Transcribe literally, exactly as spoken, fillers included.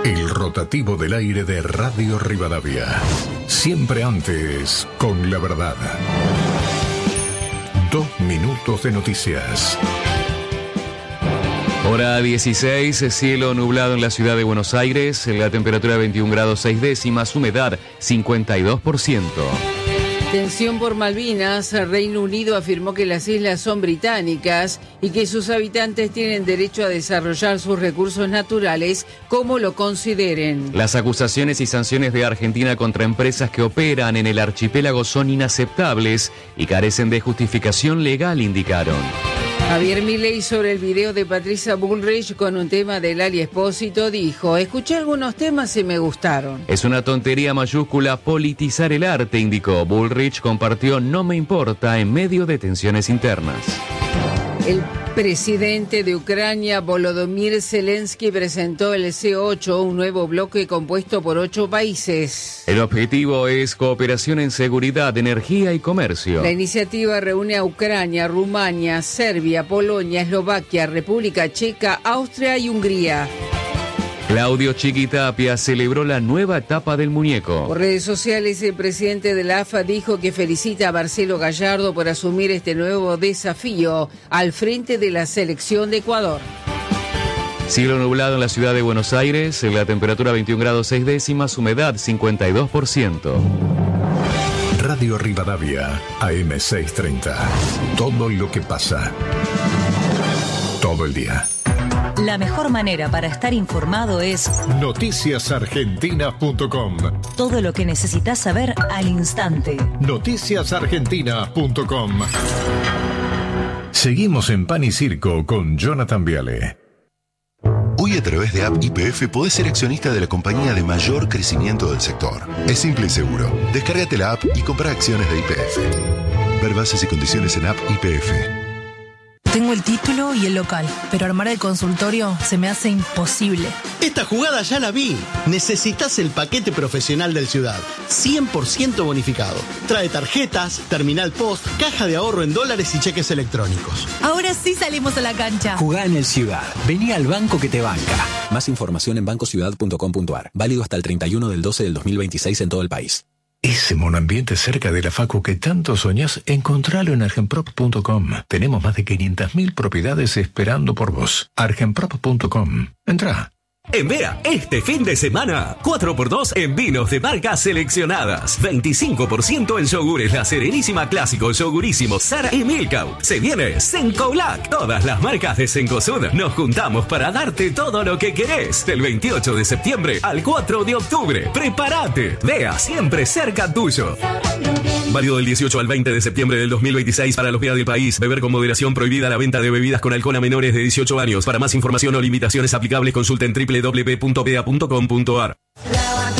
El rotativo del aire de Radio Rivadavia. Siempre antes, con la verdad. Dos minutos de noticias. Hora dieciséis, cielo nublado en la ciudad de Buenos Aires, la temperatura veintiún grados seis décimas, humedad cincuenta y dos por ciento. Tensión por Malvinas. Reino Unido afirmó que las islas son británicas y que sus habitantes tienen derecho a desarrollar sus recursos naturales como lo consideren. Las acusaciones y sanciones de Argentina contra empresas que operan en el archipiélago son inaceptables y carecen de justificación legal, indicaron. Javier Milei, sobre el video de Patricia Bullrich con un tema de Lali Espósito, dijo: escuché algunos temas y me gustaron. Es una tontería mayúscula politizar el arte, indicó. Bullrich compartió "No me importa" en medio de tensiones internas. El presidente de Ucrania, Volodymyr Zelensky, presentó el C ocho, un nuevo bloque compuesto por ocho países. El objetivo es cooperación en seguridad, energía y comercio. La iniciativa reúne a Ucrania, Rumania, Serbia, Polonia, Eslovaquia, República Checa, Austria y Hungría. Claudio Chiquitapia celebró la nueva etapa del muñeco. Por redes sociales, el presidente de la A F A dijo que felicita a Marcelo Gallardo por asumir este nuevo desafío al frente de la selección de Ecuador. Cielo nublado en la ciudad de Buenos Aires, la temperatura veintiún grados seis décimas, humedad cincuenta y dos por ciento. Radio Rivadavia, A M seiscientos treinta. Todo lo que pasa. Todo el día. La mejor manera para estar informado es noticias argentinas punto com. Todo lo que necesitas saber al instante. noticias argentinas punto com. Seguimos en Pan y Circo con Jonathan Viale. Hoy a través de App Y P F podés ser accionista de la compañía de mayor crecimiento del sector. Es simple y seguro. Descárgate la app y compra acciones de Y P F. Ver bases y condiciones en App Y P F. Tengo el título y el local, pero armar el consultorio se me hace imposible. Esta jugada ya la vi. Necesitas el paquete profesional del Ciudad, cien por ciento bonificado. Trae tarjetas, terminal post, caja de ahorro en dólares y cheques electrónicos. Ahora sí salimos a la cancha. Jugá en el Ciudad. Vení al banco que te banca. Más información en banco ciudad punto com punto a r. Válido hasta el treinta y uno del doce del dos mil veintiséis en todo el país. Ese monoambiente cerca de la Facu que tanto soñás, encontralo en argenprop punto com. Tenemos más de quinientas mil propiedades esperando por vos. argenprop punto com. Entrá. En Vera, este fin de semana, cuatro por dos en vinos de marcas seleccionadas. veinticinco por ciento en yogures La Serenísima Clásico, Yogurísimo, Sara y Milkau. Se viene Cencolac. Todas las marcas de Cencosud. Nos juntamos para darte todo lo que querés. Del veintiocho de septiembre al cuatro de octubre. ¡Prepárate! Vea, siempre cerca tuyo. Válido del dieciocho al veinte de septiembre del dos mil veintiséis para los V E A del país. Beber con moderación. Prohibida la venta de bebidas con alcohol a menores de dieciocho años. Para más información o limitaciones aplicables, consulten doble u doble u doble u punto v e a punto com punto a r.